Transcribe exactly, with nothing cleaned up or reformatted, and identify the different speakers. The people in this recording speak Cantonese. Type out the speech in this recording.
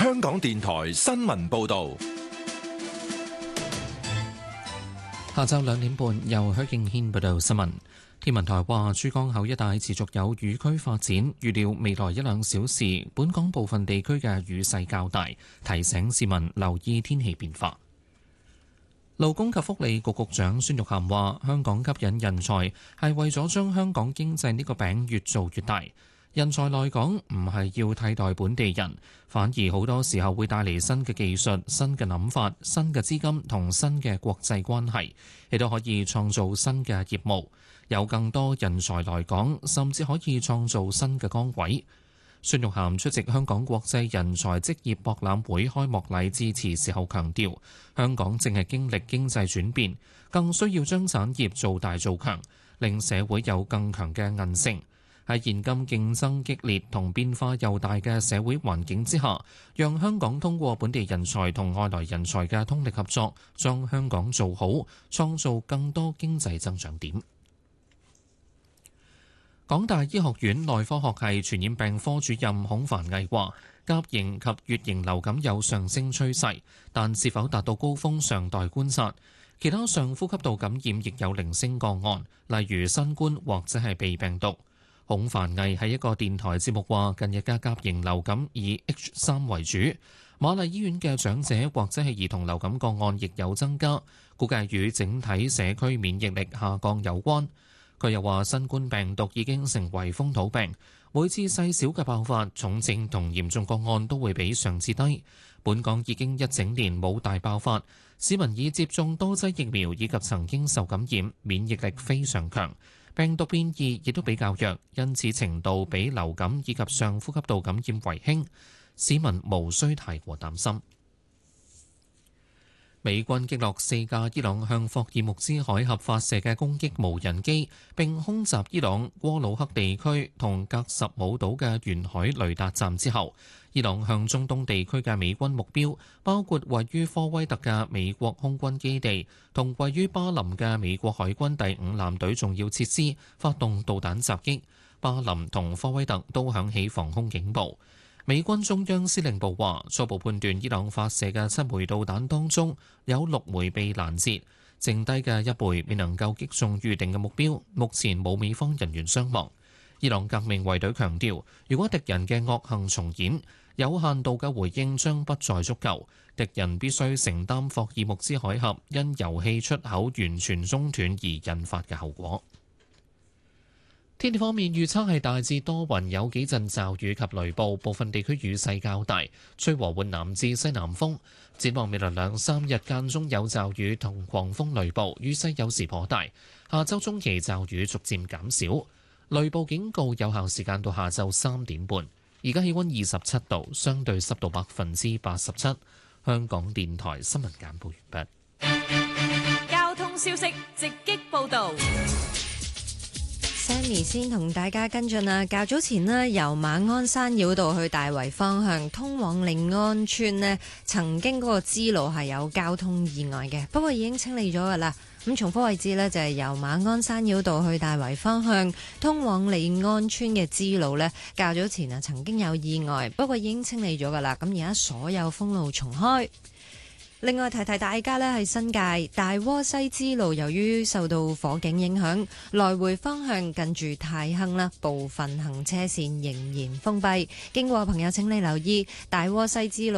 Speaker 1: 香港電台新聞報道。
Speaker 2: 下晝兩點半，由許敬軒報道新聞。天文台話，珠江口一帶持續有雨區發展，預料未來一兩小時，本港部分地區嘅雨勢較大，提醒市民留意天氣變化。勞工及福利局局長孫玉菡話，香港吸引人才係為咗將香港經濟呢個餅越做越大。人才來港唔係要替代本地人，反而好多時候會帶嚟新嘅技術、新嘅諗法、新嘅資金同新嘅國際關係，亦都可以創造新嘅業務。有更多人才來港，甚至可以創造新嘅崗位。孫玉菡出席香港國際人才職業博覽會開幕禮致辭時候強調，香港正係經歷經濟轉變，更需要將產業做大做強，令社會有更強嘅韌性。喺現今競爭激烈同變化又大嘅社會環境之下，讓香港通過本地人才同外來人才嘅通力合作，將香港做好，創造更多經濟增長點。港大醫學院內科學系傳染病科主任孔凡毅話，甲型及乙型流感有上升趨勢，但是否達到高峰尚待觀察。其他上呼吸道感染亦有零星個案，例如新冠或者係鼻病毒。孔凡毅喺一個電台節目話，近日嘅甲型流感以 H 三 為主，瑪麗醫院嘅長者或者係兒童流感個案亦有增加，估計與整體社區免疫力下降有關。佢又話，新冠病毒已經成為風土病，每次細小嘅爆發，重症同嚴重個案都會比上次低。本港已經一整年冇大爆發，市民已接種多劑疫苗以及曾經受感染，免疫力非常強。病毒變異亦都比較弱，因此程度比流感以及上呼吸道感染為輕，市民無需太過擔心。美軍擊落四架伊朗向霍爾木茲海峽發射嘅攻擊無人機，並空襲伊朗戈魯克地區同格什姆島嘅沿海雷達站之後，伊朗向中東地區嘅美軍目標，包括位於科威特嘅美國空軍基地同位於巴林嘅美國海軍第五艦隊重要設施，發動導彈襲擊。巴林同科威特都響起防空警報。美軍中央司令部話，初步判斷伊朗發射嘅七枚導彈當中有六枚被攔截，剩低嘅一枚未能夠擊中預定嘅目標，目前冇美方人員傷亡。伊朗革命衛隊強調，如果敵人嘅惡行重演，有限度嘅回應將不再足夠，敵人必須承擔霍爾木茲海峽因油氣出口完全中斷而引發嘅後果。天氣方面預測係大致多雲，有幾陣驟雨及雷暴，部分地區雨勢較大，吹和緩南至西南風。展望未來兩三日間中有驟雨同狂風雷暴，雨勢有時頗大。下週中期驟雨逐漸減少，雷暴警告有效時間到下晝三點半。而家氣溫二十七度，相對濕度百分之八十七。香港電台新聞簡報完畢。
Speaker 3: 交通消息直擊報導。
Speaker 4: Sammy 先同大家跟進啦。較早前呢，由馬鞍山繞道去大圍方向通往利安村呢，曾經嗰個支路係有交通意外嘅，不過已經清理咗噶啦。咁重複位置呢，就係由馬鞍山繞道去大圍方向通往利安村嘅支路呢，較早前啊曾經有意外，不過已經清理咗噶啦。咁而家所有封路重開。另外提提大家呢，係新界大窩西支路，由於受到火警影響，來回方向近住太坑啦，部分行車線仍然封閉。經過朋友請你留意大窩西支路